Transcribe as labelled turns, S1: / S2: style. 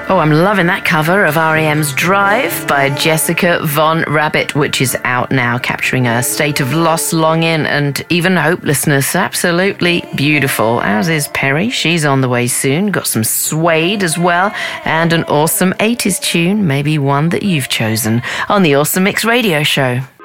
S1: Oh, I'm loving that cover of R.E.M's Drive by Jessica Von Rabbit, which is out now, capturing a state of loss, longing, and even hopelessness. Absolutely beautiful. As is Perry. She's on the way soon. Got some Suede as well, and an awesome 80s tune, maybe one that you've chosen, on the Awesome Mix Radio Show.